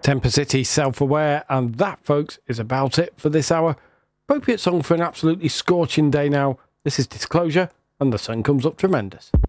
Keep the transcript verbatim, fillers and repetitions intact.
Temper City, Self-Aware, and that, folks, is about it for this hour. Appropriate song for an absolutely scorching day now. This is Disclosure, and the sun comes up tremendous.